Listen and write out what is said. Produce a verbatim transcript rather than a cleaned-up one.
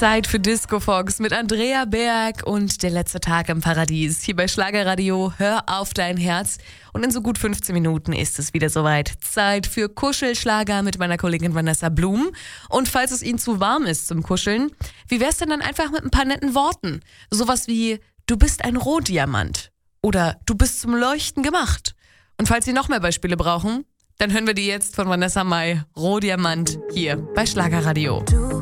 Zeit für Disco Fox mit Andrea Berg und der letzte Tag im Paradies. Hier bei Schlagerradio, hör auf dein Herz. Und in so gut fünfzehn Minuten ist es wieder soweit. Zeit für Kuschelschlager mit meiner Kollegin Vanessa Blum. Und falls es Ihnen zu warm ist zum Kuscheln, wie wär's denn dann einfach mit ein paar netten Worten? Sowas wie, du bist ein Rohdiamant. Oder du bist zum Leuchten gemacht. Und falls Sie noch mehr Beispiele brauchen, dann hören wir die jetzt von Vanessa Mai, Rohdiamant, hier bei Schlagerradio. Du